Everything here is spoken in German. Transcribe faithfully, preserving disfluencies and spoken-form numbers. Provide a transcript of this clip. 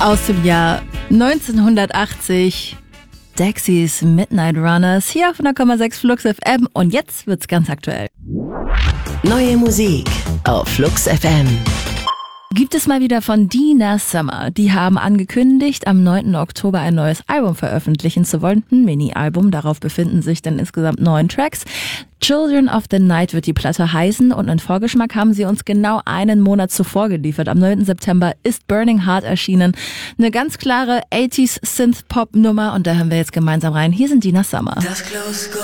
Aus dem Jahr neunzehnhundertachtzig. Dexys Midnight Runners hier auf null Komma sechs Flux F M und jetzt wird's ganz aktuell. Neue Musik auf Flux F M. Gibt es mal wieder von Dina Summer. Die haben angekündigt, am neunten Oktober ein neues Album veröffentlichen zu wollen. Ein Mini-Album, darauf befinden sich dann insgesamt neun Tracks. Children of the Night wird die Platte heißen und einen Vorgeschmack haben sie uns genau einen Monat zuvor geliefert. Am neunten September ist Burning Heart erschienen. Eine ganz klare achtziger Synth-Pop-Nummer und da hören wir jetzt gemeinsam rein. Hier sind Dina Summer.